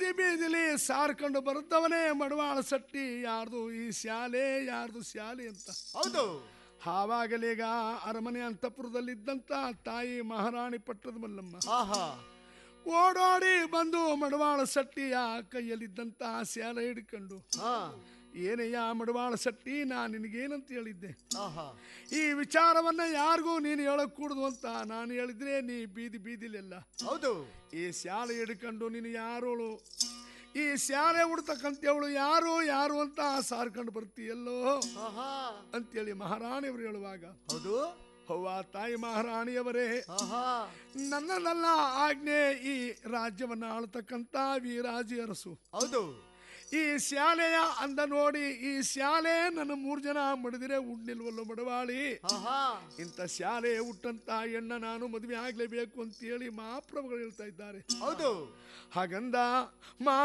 ಬೀದಿ ಬೀದಿಲಿ ಸಾರ್ಕೊಂಡು ಬರುತ್ತವನೇ ಮಡವಾಳ ಶೆಟ್ಟಿ. ಯಾರ್ದು ಈ ಶಾಲೆ, ಯಾರ್ದು ಶಾಲೆ ಅಂತ. ಹೌದು. ಆವಾಗಲೀಗ ಅರಮನೆ ಅಂತಪುರದಲ್ಲಿದ್ದಂತ ತಾಯಿ ಮಹಾರಾಣಿ ಪಟ್ಟದ ಮಲ್ಲಮ್ಮ ಓಡೋಡಿ ಬಂದು ಮಡವಾಳ ಶೆಟ್ಟಿಯ ಕೈಯಲ್ಲಿದ್ದಂತ ಶಾಲೆ ಹಿಡ್ಕೊಂಡು, ಏನಯ್ಯ ಮಡವಾಳ ಶೆಟ್ಟಿ, ನಾನು ನಿನಗೇನಂತ ಹೇಳಿದ್ದೆ, ಈ ವಿಚಾರವನ್ನ ಯಾರಿಗೂ ನೀನು ಹೇಳಕ್ ಕೂಡುದು ಅಂತ ನಾನು ಹೇಳಿದ್ರೆ ನೀ ಬೀದಿ ಬೀದಿಲೆಲ್ಲ ಹೌದು ಈ ಶಾಲೆ ಹಿಡ್ಕೊಂಡು ನೀನು ಯಾರೋಳು, ಈ ಶಾಲೆ ಉಡ್ತಕ್ಕಂಥವಳು ಯಾರು ಯಾರು ಅಂತ ಸಾರ್ಕೊಂಡು ಬರ್ತೀಯಲ್ಲೋ ಅಂತೇಳಿ ಮಹಾರಾಣಿಯವರು ಹೇಳುವಾಗ, ಹೌದು ಹೌವ ತಾಯಿ ಮಹಾರಾಣಿಯವರೇ, ನನ್ನದಲ್ಲ ಆಜ್ಞೆ, ಈ ರಾಜ್ಯವನ್ನ ಆಳ್ತಕ್ಕಂತ ವೀರಾಜಿ ಅರಸು. ಹೌದು. ಈ ಶಾಲೆಯ ಅಂದ ನೋಡಿ, ಈ ಶಾಲೆ ನನ್ನ 3 ಜನ ಮಡಿದಿರೆ ಉಡ್ನಿಲ್ವಲ್ಲೋ ಮಡವಾಳಿ, ಇಂಥ ಶಾಲೆ ಹುಟ್ಟಂತ ಹೆಣ್ಣ ನಾನು ಮದುವೆ ಆಗ್ಲೇಬೇಕು ಅಂತ ಹೇಳಿ ಮಹಾಪ್ರಭುಗಳು ಹೇಳ್ತಾ ಇದ್ದಾರೆ. ಹೌದು. ಹಾಗಂದ